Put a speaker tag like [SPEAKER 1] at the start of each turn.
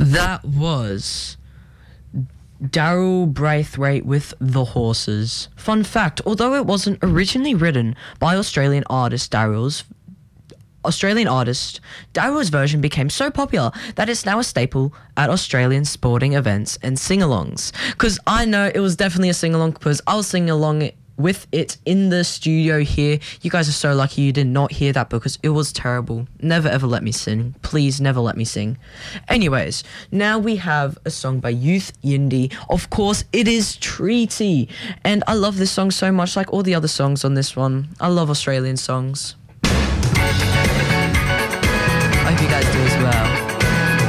[SPEAKER 1] That was Daryl Braithwaite with The Horses. Fun fact, although it wasn't originally written by Australian artist, Daryl's version became so popular that it's now a staple at Australian sporting events and sing-alongs. Because I know it was definitely a sing-along because I was singing along with it in the studio here. You guys are so lucky you did not hear that because it was terrible. Never ever let me sing. Please never let me sing. Anyways, now we have a song by Youth Yindi. Of course, it is Treaty. And I love this song so much, like all the other songs on this one. I love Australian songs. I hope you guys